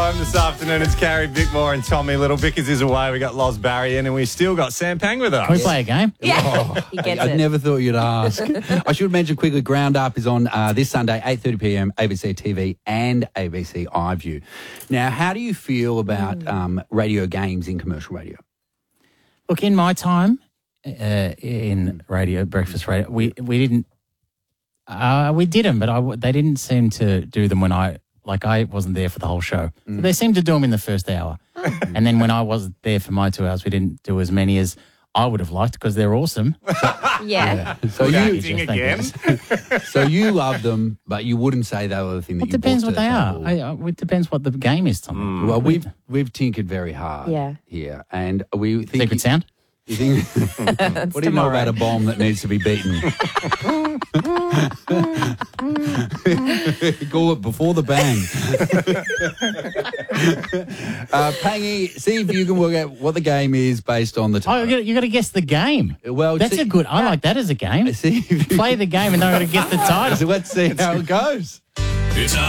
home this afternoon. It's Carrie Bickmore and Tommy Little. Vickers is away. We got Loz Barry in, and we still got Sam Pang with us. Can we play a game? Yeah, he gets I it. never thought you'd ask. I should mention quickly, Ground Up is on this Sunday, 8:30pm, ABC TV and ABC iView. Now, how do you feel about radio games in commercial radio? Look, in my time in radio, breakfast radio, we didn't. We did them, but they didn't seem to do them when I wasn't there for the whole show. So they seemed to do them in the first hour. And then when I wasn't there for my 2 hours, we didn't do as many as I would have liked because they're awesome. Yeah. So Acting again. So you love them, but you wouldn't say they were the thing that It you depends brought what to they the table. are. It depends what the game is, Tommy. Well, we've tinkered very hard here, and we think Secret sound? You think? What do you know about a bomb that needs to be beaten? Call it before the bang. Pangy, see if you can work out what the game is based on the Oh, time. you got to guess the game. Well, That's see- a good. I like that as a game. See if you Play the game and don't got to guess the title. So let's see how it goes. It's a